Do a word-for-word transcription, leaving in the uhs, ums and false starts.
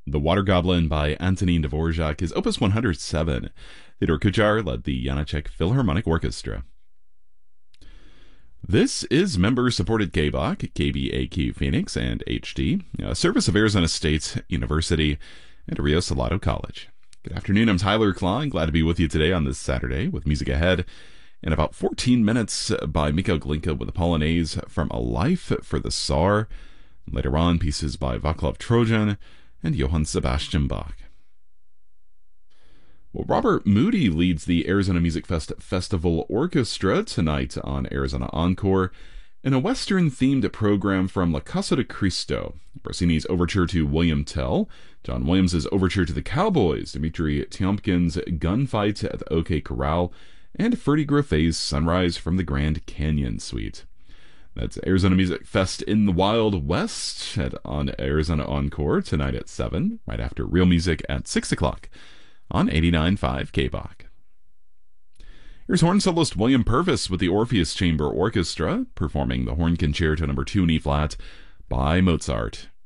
The Water Goblin by Antonin Dvorak is Opus one hundred seven. Theodor Kuchar led the Janáček Philharmonic Orchestra. This is member-supported K B O C, K B A Q Phoenix, and H D, a service of Arizona State University and Rio Salado College. Good afternoon, I'm Tyler Klein. Glad to be with you today on this Saturday with music ahead. In about fourteen minutes by Mikhail Glinka with a Polonaise from A Life for the Tsar. Later on, pieces by Vaclav Trojan and Johann Sebastian Bach. Well, Robert Moody leads the Arizona Music Fest Festival Orchestra tonight on Arizona Encore in a Western-themed program from La Casa de Cristo, Rossini's Overture to William Tell, John Williams' Overture to the Cowboys, Dmitri Tiomkin's Gunfight at the OK Corral, and Freddie Groffet's Sunrise from the Grand Canyon Suite. That's Arizona Music Fest in the Wild West at, on Arizona Encore tonight at seven, right after Real Music at six o'clock on eighty-nine point five K B O C. Here's horn soloist William Purvis with the Orpheus Chamber Orchestra performing the Horn Concerto number two in E-flat by Mozart.